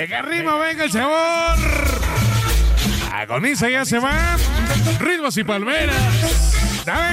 Venga arriba, venga el sabor. Agoniza ya se va. Ritmos y palmeras. Dale.